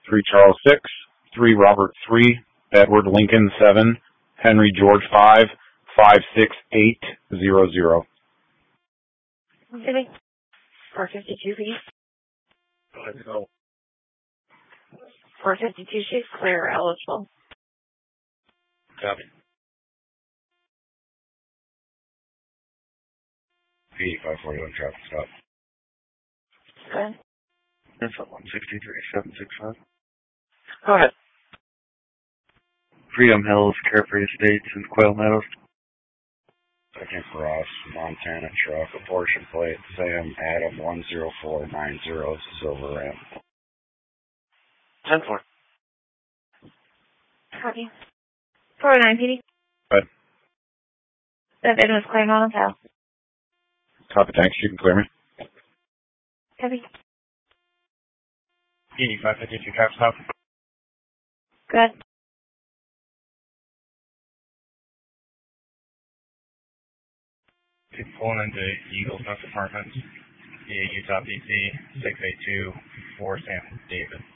3 Charles 6, 3 Robert 3, Edward Lincoln 7, Henry George 5, 56800. Okay. 452 please. Let's go. 452 she's clear, eligible. Copy. 8541 traffic stop. Good. That's 163765. Go ahead. Freedom Hills, Carefree Estates, and Quail Meadows. Second Cross, Montana truck, abortion plate, Sam Adam 10490, Silver Ram. 10-4. Copy. 409 PD. Good. That bid was cleared on file. Copy, thanks. You can clear me. Copy. 8552 traffic stop. Good. It's pulling into Eagles Nest Apartments, Utah, BC, 682 for Sam David.